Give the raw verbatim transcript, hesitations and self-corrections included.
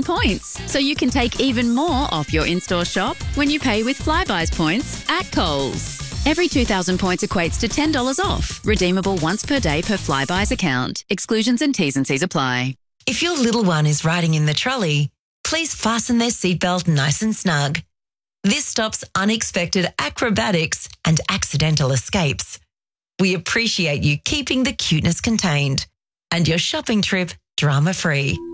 points, so you can take even more off your in-store shop when you pay with Flybuys points at Coles. Every two thousand points equates to ten dollars off. Redeemable once per day per Flybuys account. Exclusions and T's and C's apply. If your little one is riding in the trolley, please fasten their seatbelt nice and snug. This stops unexpected acrobatics and accidental escapes. We appreciate you keeping the cuteness contained and your shopping trip drama-free.